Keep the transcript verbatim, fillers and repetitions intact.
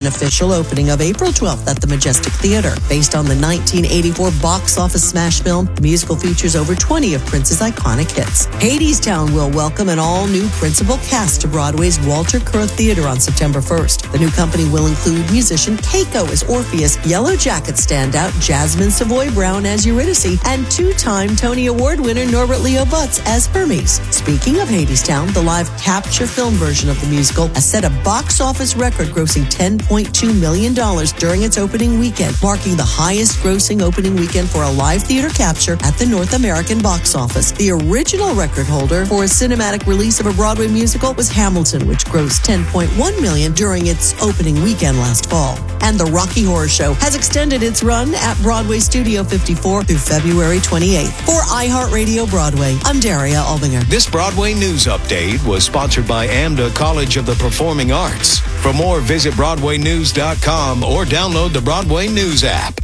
official opening of April twelfth at the Majestic Theater. Based on the nineteen eighty-four box office smash film, the musical features over twenty of Prince's iconic hits. Hadestown will welcome an all-new principal cast to Broadway's Walter Kerr Theater on September first. The new company will include musician Keiko as Orpheus, Yellow Jacket standout Jasmine Savoy Brown as Eurydice, and two-time Tony Award winner Norbert Leo Butz as Hermes. Speaking of Hadestown, the live capture film version of the musical has set a box office record grossing ten point two million dollars during its opening weekend, marking the highest grossing opening weekend for a live theater capture at the North American box office. The original record holder for a cinematic release of a Broadway musical was Hamilton, which grossed ten point one million dollars during its opening weekend last fall. And the Rocky Horror Show has extended its run at Broadway Studio fifty-four through February twenty-eighth. For iHeartRadio Broadway, I'm Daria Albinger. This Broadway News Update was sponsored by AMDA College of the Performing Arts. For more, visit Broadway News dot com or download the Broadway News app.